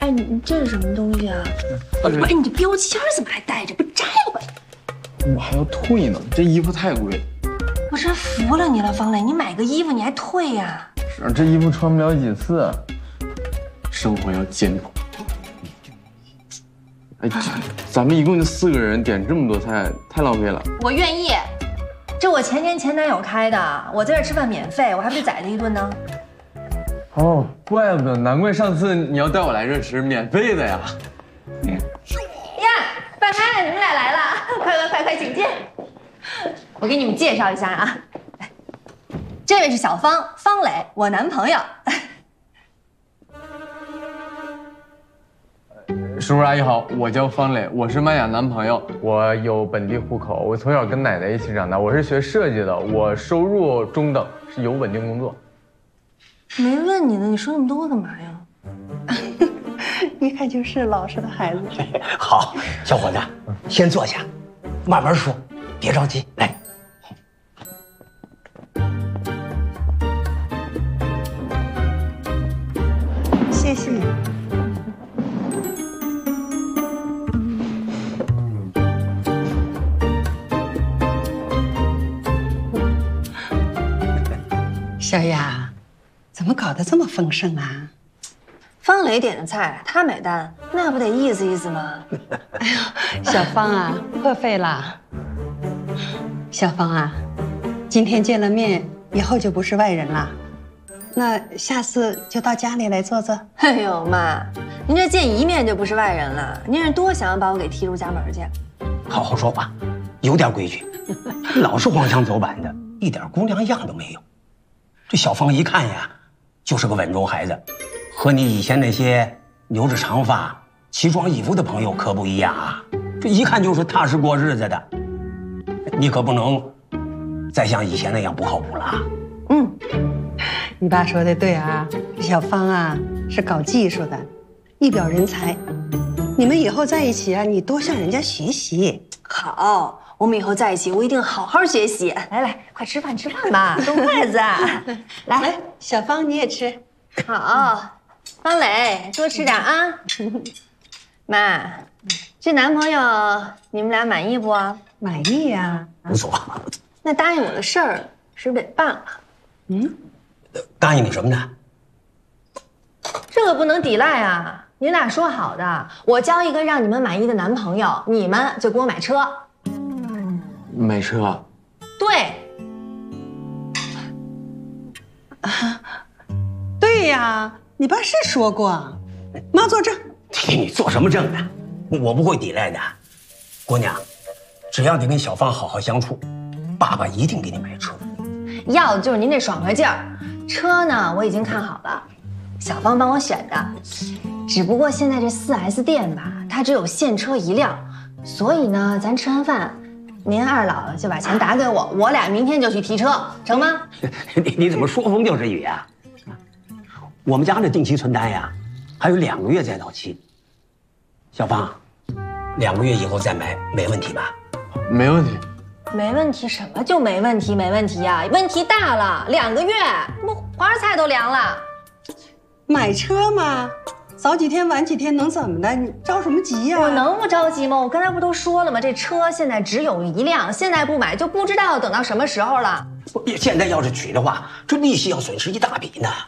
哎，你这是什么东西啊？哎，你这标签怎么还带着？不摘了吧？ 我还要退呢，这衣服太贵。 我真服了你了，方磊，你买个衣服你还退呀？ 是，这衣服穿不了几次。生活要艰苦。哎，咱们一共就4个人，点这么多菜，太浪费了。 我愿意，这我前年前男友开的，我在这吃饭免费，我还不得宰他一顿呢。 哦，怪不得，难怪上次你要带我来这吃，免费的呀。 呀，半开，你们俩来了，快，请进。我给你们介绍一下啊，这位是小方磊，我男朋友。 叔叔阿姨好，我叫方磊，我是麦雅男朋友，我有本地户口，我从小跟奶奶一起长大，我是学设计的，我收入中等，是有稳定工作。 没问你呢，你说那么多干嘛呀？ 一看就是老实的孩子。 好，小伙子，先坐下，慢慢说，别着急。来， 谢谢。小雅，怎么搞得这么丰盛啊？ 方磊点的菜，他买单，那不得意思意思吗？ 哎呦，小芳啊，破费了。小芳啊，今天见了面，以后就不是外人了。那下次就到家里来坐坐。 哎呦妈，您这见一面就不是外人了，您是多想要把我给踢出家门去？ 好好说话，有点规矩，老是荒腔走板的，一点姑娘样都没有。这小芳一看呀，就是个稳重孩子，和你以前那些留着长发、奇装异服的朋友可不一样啊。这一看就是踏实过日子的，你可不能再像以前那样不靠谱了。 你爸说的对啊，小芳啊是搞技术的，一表人才。你们以后在一起啊，你多向人家学习。 好，我们以后在一起，我一定好好学习。来，快吃饭吧，动筷子。来， 小芳你也吃。 好，方磊多吃点啊。妈，这男朋友你们俩满意不？ 满意呀。 不错。 那答应我的事儿是不是得办了？ 答应你什么呢？ 这个不能抵赖啊！你俩说好的，我交一个让你们满意的男朋友，你们就给我买车。 买车？ 对。 对呀，你爸是说过。妈作证。 你做什么证呢？我不会抵赖的。姑娘，只要你跟小芳好好相处，爸爸一定给你买车。 要的就是您这爽快劲儿。车呢，我已经看好了，小芳帮我选的。只不过现在这4S 店吧，它只有现车1辆，所以呢，咱吃完饭，您二老就把钱打给我，我俩明天就去提车，成吗？ 你怎么说风就是雨啊？我们家的定期存单呀，还有2个月再到期。小芳，2个月以后再买，没问题吧？ 没问题。 没问题？什么就没问题？没问题呀？问题大了，2个月，我花菜都凉了。 买车嘛，早几天晚几天能怎么的？你着什么急呀？ 我能不着急吗？我刚才不都说了吗？这车现在只有1辆，现在不买就不知道等到什么时候了。 现在要是娶的话，这利息要损失一大笔呢。